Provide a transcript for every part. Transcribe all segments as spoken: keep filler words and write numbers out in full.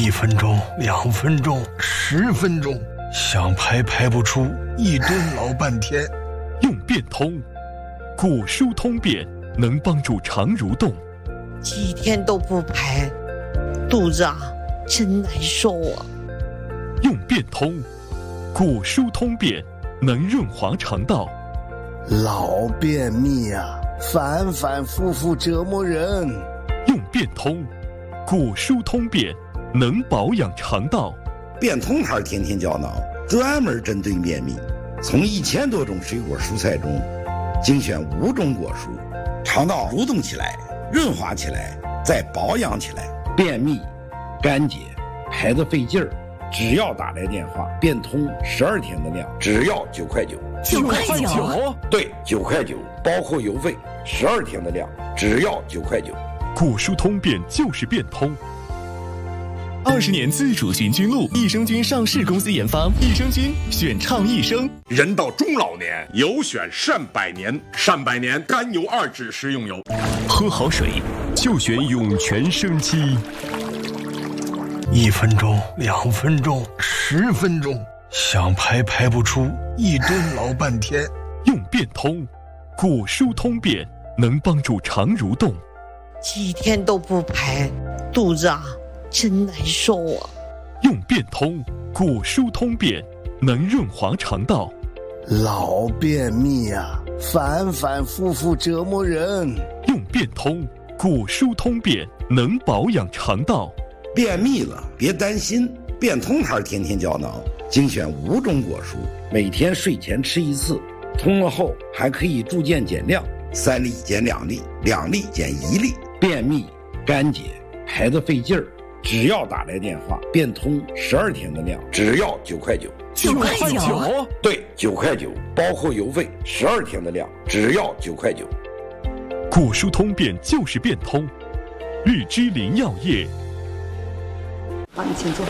一分钟、两分钟、十分钟，想排排不出，一蹲老半天。 用变通，果蔬通便能帮助肠蠕动。 几天都不排，肚子啊真难受啊。 用变通，果蔬通便能润滑肠道。 老便秘啊，反反复复折磨人。 用变通，果蔬通便能保养肠道。 变通牌天天胶囊专门针对便秘，从一千多种水果蔬菜中精选五种果蔬，肠道蠕动起来，润滑起来，再保养起来。便秘、干结、排得费劲儿，只要打来电话，变通十二天的量，只要九块九。 九块九？ 对，九块九，包括邮费，十二天的量，只要九块九。 果蔬通便就是变通。 二十年自主菌菌露，益生菌上市公司研发，益生菌选倡益生。 人到中老年，有选善百年，善百年甘油二酯食用油。 喝好水就选涌泉生机。 一分钟、两分钟、十分钟，想排排不出，一蹲老半天。 用变通，果蔬通便能帮助肠蠕动。 几天都不排，肚子啊真难受啊。 用变通，果蔬通便能润滑肠道。 老便秘啊，反反复复折磨人。 用变通，果蔬通便能保养肠道。 便秘了别担心，变通牌天天胶囊精选五种果蔬，每天睡前吃一次，通了后还可以逐渐减量，三粒减两粒，两粒减一粒。便秘、干结、排得费劲儿，只要打来电话，变通十二天的量，只要九块九。 九块九？ 对，九块九，包括邮费，十二天的量，只要九块九。 果蔬通便就是变通，日之林药业。 好，你请坐。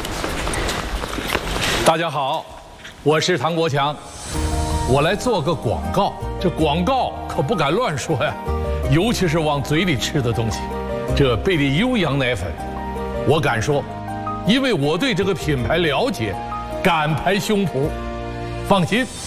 大家好，我是唐国强，我来做个广告。这广告可不敢乱说呀，尤其是往嘴里吃的东西。这贝利优羊奶粉，我敢说，因为我对这个品牌了解，敢拍胸脯，放心。